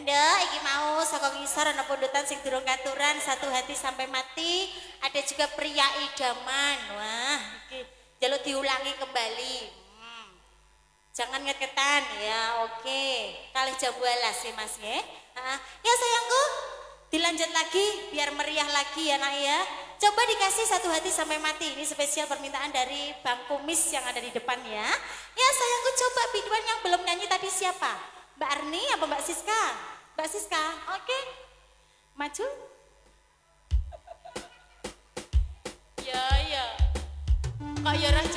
Ndak, iki mau saka ngisor ana pundutan sing durung katuran satu hati sampai mati. Ada juga pria idaman. Wah, iki jaluk diulangi kembali. Jangan ngeketan ya, oke. Kalih jam 12 sih Mas ya. Ya sayangku, dilanjut lagi biar meriah lagi ya nak ya. Coba dikasih satu hati sampai mati. Ini spesial permintaan dari Bang Kumis yang ada di depan ya. Ya sayangku, coba biduan yang belum nyanyi tadi siapa? Mbak Arni apa Mbak Siska? Mbak Siska, oke. Maju. Ya ya. Kok ya